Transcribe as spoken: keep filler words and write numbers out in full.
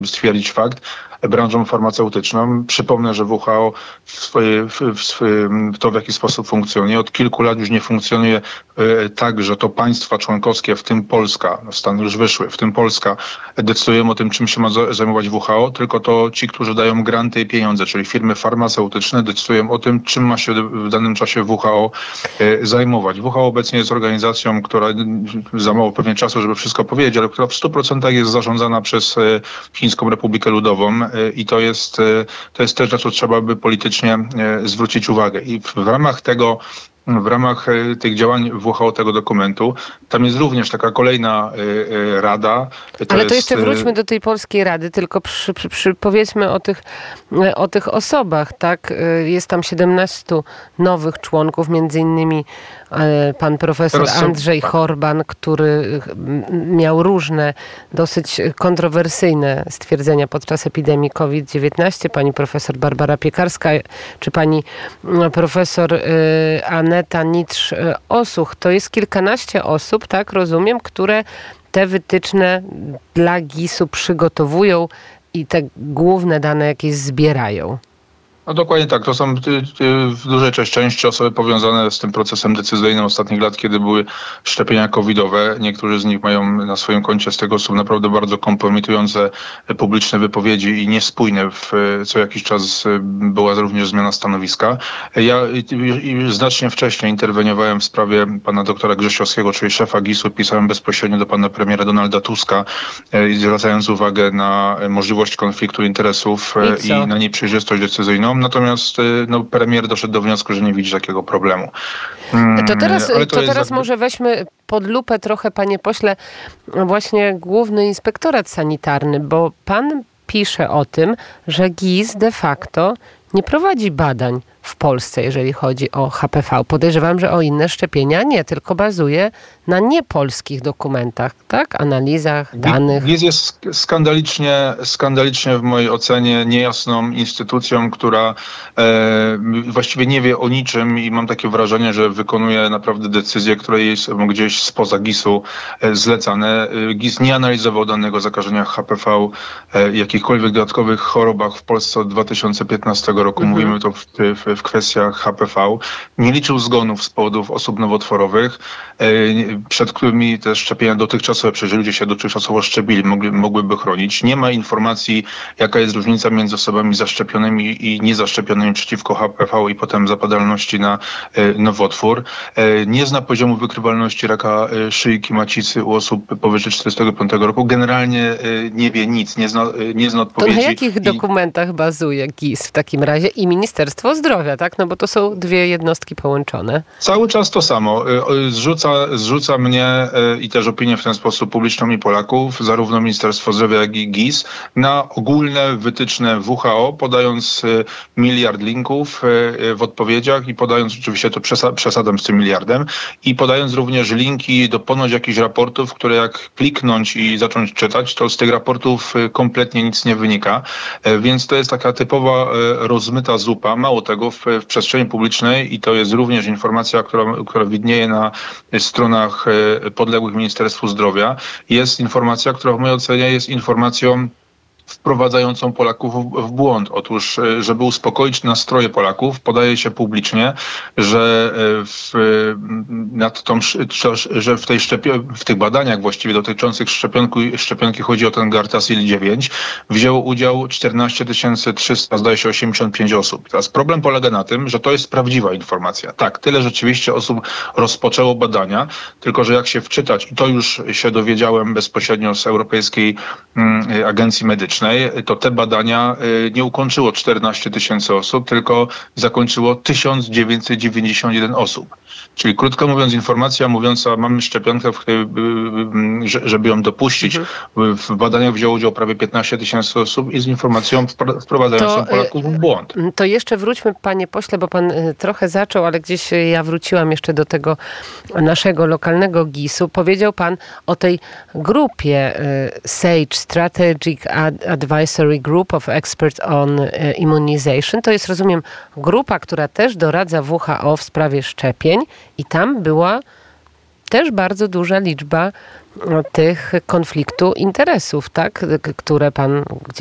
stwierdzić fakt, branżą farmaceutyczną. Przypomnę, że W H O w, swoje, w, w, w to, w jaki sposób funkcjonuje, od kilku lat już nie funkcjonuje e, tak, że to państwa członkowskie, w tym Polska, no Stany już wyszły, w tym Polska, decydują o tym, czym się ma zajmować W H O, tylko to ci, którzy dają granty i pieniądze, czyli firmy farmaceutyczne, decydują o tym, czym ma się w danym czasie W H O e, zajmować. W H O obecnie jest organizacją, która za mało pewnie czasu, żeby wszystko powiedzieć, ale która w stu procentach jest zarządzana przez e, Chińską Republikę Ludową. I to jest, to jest też, na co trzeba by politycznie zwrócić uwagę. I w ramach tego, w ramach tych działań W H O, tego dokumentu, tam jest również taka kolejna rada. To Ale to jest... jeszcze wróćmy do tej polskiej rady, tylko przy, przy, przy, powiedzmy o tych, o tych osobach, tak? Jest tam siedemnastu nowych członków, między innymi pan profesor Andrzej Horban, który miał różne, dosyć kontrowersyjne stwierdzenia podczas epidemii kowid dziewiętnaście, pani profesor Barbara Piekarska, czy pani profesor Aneta Nitrz-Osuch. To jest kilkanaście osób, tak rozumiem, które te wytyczne dla gisu przygotowują i te główne dane jakieś zbierają. No dokładnie tak. To są w dużej części osoby powiązane z tym procesem decyzyjnym ostatnich lat, kiedy były szczepienia covidowe. Niektórzy z nich mają na swoim koncie z tego są naprawdę bardzo kompromitujące publiczne wypowiedzi i niespójne. W, co jakiś czas była również zmiana stanowiska. Ja znacznie wcześniej interweniowałem w sprawie pana doktora Grzesiowskiego, czyli szefa gisu. Pisałem bezpośrednio do pana premiera Donalda Tuska, zwracając uwagę na możliwość konfliktu interesów i, i na nieprzejrzystość decyzyjną. Natomiast no, premier doszedł do wniosku, że nie widzi takiego problemu. To teraz, to to teraz jest... może weźmy pod lupę trochę, panie pośle, właśnie Główny Inspektorat Sanitarny, bo pan pisze o tym, że GIS de facto nie prowadzi badań w Polsce, jeżeli chodzi o H P V. Podejrzewam, że o inne szczepienia nie, tylko bazuje na niepolskich dokumentach, tak? Analizach, danych. GIS jest skandalicznie, skandalicznie w mojej ocenie niejasną instytucją, która e, właściwie nie wie o niczym i mam takie wrażenie, że wykonuje naprawdę decyzje, które są gdzieś spoza gisu e, zlecane. GIS nie analizował danego zakażenia H P V, e, jakichkolwiek dodatkowych chorobach w Polsce od dwa tysiące piętnastego roku. Mhm. Mówimy to w, w w kwestiach H P V, nie liczył zgonów z powodów osób nowotworowych, przed którymi te szczepienia dotychczasowe, przecież ludzie się dotychczasowo szczepili, mogli, mogłyby chronić. Nie ma informacji, jaka jest różnica między osobami zaszczepionymi i niezaszczepionymi przeciwko H P V i potem zapadalności na nowotwór. Nie zna poziomu wykrywalności raka szyjki macicy u osób powyżej czterdziestego piątego roku. Generalnie nie wie nic, nie zna, nie zna odpowiedzi. To na jakich I... dokumentach bazuje GIS w takim razie i Ministerstwo Zdrowia? Tak? No bo to są dwie jednostki połączone. Cały czas to samo. Zrzuca, zrzuca mnie i też opinię w ten sposób publiczną i Polaków, zarówno Ministerstwo Zdrowia, jak i GIS, na ogólne wytyczne W H O, podając miliard linków w odpowiedziach i podając, oczywiście to przesadem z tym miliardem, i podając również linki do ponoć jakichś raportów, które jak kliknąć i zacząć czytać, to z tych raportów kompletnie nic nie wynika. Więc to jest taka typowa rozmyta zupa. Mało tego, w, w przestrzeni publicznej, i to jest również informacja, która, która widnieje na stronach podległych Ministerstwu Zdrowia, jest informacja, która w mojej ocenie jest informacją wprowadzającą Polaków w błąd. Otóż, żeby uspokoić nastroje Polaków, podaje się publicznie, że w, nad tą, że w, tej szczepio- w tych badaniach właściwie dotyczących szczepionki, szczepionki chodzi o ten Gardasil dziewięć, wzięło udział czternaście tysięcy trzysta, zdaje się, osiemdziesiąt pięć osób. Teraz problem polega na tym, że to jest prawdziwa informacja. Tak, tyle rzeczywiście osób rozpoczęło badania, tylko że jak się wczytać, i to już się dowiedziałem bezpośrednio z Europejskiej mm, Agencji Medycznej, to te badania nie ukończyło czternaście tysięcy osób, tylko zakończyło tysiąc dziewięćset dziewięćdziesiąt jeden osób. Czyli krótko mówiąc, informacja mówiąca, mamy szczepionkę, w której, żeby ją dopuścić, mhm. w badaniach wzięło udział prawie piętnaście tysięcy osób i z informacją wprowadzającą to, Polaków w błąd. To jeszcze wróćmy, panie pośle, bo pan trochę zaczął, ale gdzieś ja wróciłam jeszcze do tego naszego lokalnego gisu. Powiedział pan o tej grupie SAGE, Strategic Advisory Group of Experts on Immunization. To jest, rozumiem, grupa, która też doradza W H O w sprawie szczepień i tam była też bardzo duża liczba tych konfliktu interesów, tak, które pan